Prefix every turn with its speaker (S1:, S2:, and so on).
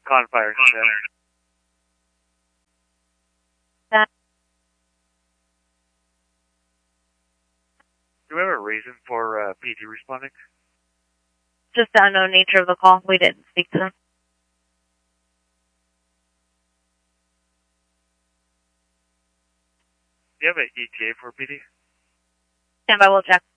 S1: Confire. Do you have a reason for PG responding?
S2: Just the unknown nature of the call. We didn't speak to them.
S1: Do you have an ETA for PD?
S2: Stand by, we'll check.